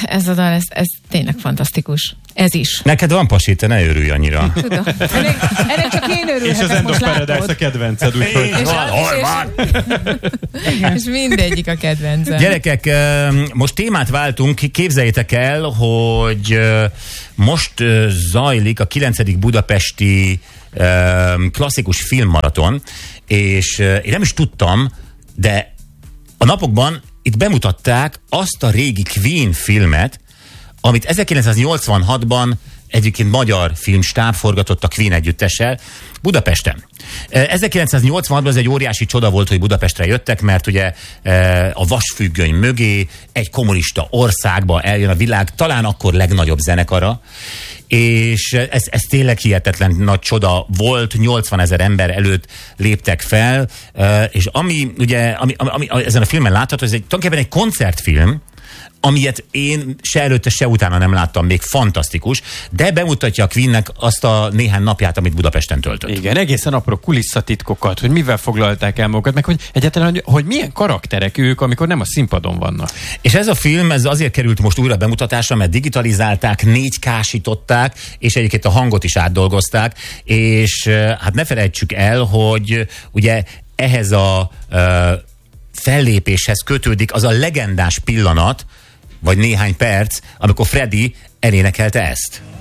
ez a dal, ez tényleg fantasztikus. Ez is. Neked van pasi, te ne örülj annyira. Tudom. Ennek csak én örülhetek. És az End of Paradise a kedvenced, úgyhogy... Hol van? És mindegyik a kedvencem. Gyerekek, most témát váltunk, képzeljétek el, hogy most zajlik a 9. budapesti klasszikus filmmaraton, és én nem is tudtam, de a napokban itt bemutatták azt a régi Queen filmet, amit 1986-ban egyébként magyar filmstáb forgatott a Queen együttessel Budapesten. 1986-ban ez egy óriási csoda volt, hogy Budapestre jöttek, mert ugye a vasfüggöny mögé egy kommunista országba eljön a világ talán akkor legnagyobb zenekara, és ez tényleg hihetetlen nagy csoda volt, 80 000 ember előtt léptek fel, és ami ezen a filmen látható, ez tulajdonképpen egy koncertfilm, amilyet én se előtte, se utána nem láttam, még fantasztikus, de bemutatja a Queennek azt a néhány napját, amit Budapesten töltött. Igen, egészen apró kulisszatitkokat, hogy mivel foglalták el magukat, meg hogy egyáltalán, hogy milyen karakterek ők, amikor nem a színpadon vannak. És ez a film, ez azért került most újra bemutatásra, mert digitalizálták, 4K-sították, és egyébként a hangot is átdolgozták, és hát ne felejtsük el, hogy ugye ehhez a fellépéshez kötődik az a legendás pillanat, vagy néhány perc, amikor Freddie elénekelte ezt.